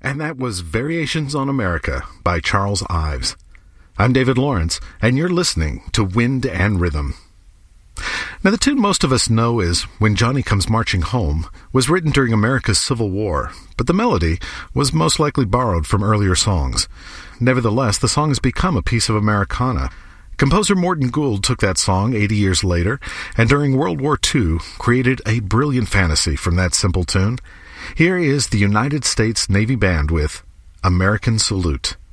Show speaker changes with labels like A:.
A: And that was Variations on America by Charles Ives. I'm David Lawrence, and you're listening to Wind and Rhythm. Now, the tune most of us know is When Johnny Comes Marching Home was written during America's Civil War, but the melody was most likely borrowed from earlier songs. Nevertheless, the song has become a piece of Americana. Composer Morton Gould took that song 80 years later, and during World War II created a brilliant fantasy from that simple tune. Here is the United States Navy Band with American Salute.